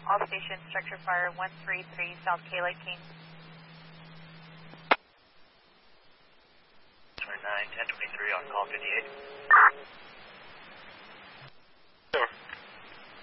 all stations, structure fire 133 South K-Lake King. 29, 1023 on call 58.